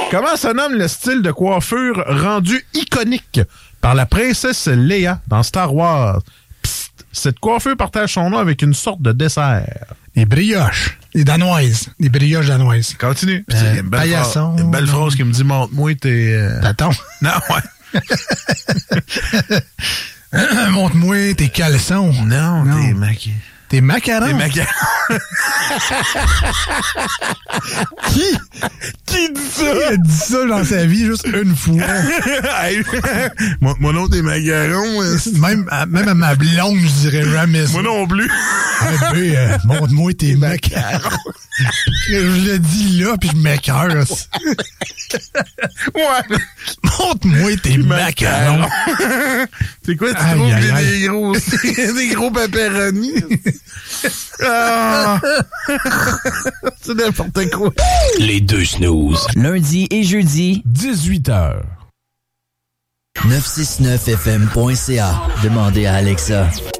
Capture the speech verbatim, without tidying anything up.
Comment se nomme le style de coiffure rendu iconique par la princesse Leia dans Star Wars? Psst, cette coiffure partage son nom avec une sorte de dessert. Des brioches. Des danoises. Des brioches danoises. Continue. Euh, Il y a une belle, paillasson, phrase, une belle phrase qui me dit « Montre-moi tes... Euh... » T'attends. Non, ouais. Montre-moi tes caleçons. Non, non. tes maquis. Tes macarons. Tes macarons. Qui? Qui dit ça? Qui a dit ça dans sa vie juste une fois? moi, moi non, tes macarons. Même à, même à ma blonde, je dirais jamais ça. Moi non plus. Ah, ben, euh, montre-moi tes macarons. Je le dis là, puis je m'écoeure. Ouais. Montre-moi tes macarons. C'est quoi, tu aïe, trouves aïe, des, aïe. des gros, des gros pepperonis? Ah. C'est n'importe quoi. Les deux snooze. Lundi et jeudi, dix-huit heures. neuf cent soixante-neuf F M point C A. Demandez à Alexa.